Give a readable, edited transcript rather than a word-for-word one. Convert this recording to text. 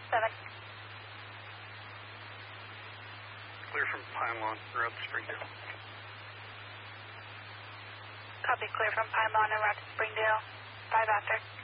7. Clear from Pine Lawn, route to Springdale. Copy, clear from Pine Lawn and route to Springdale. 5 after.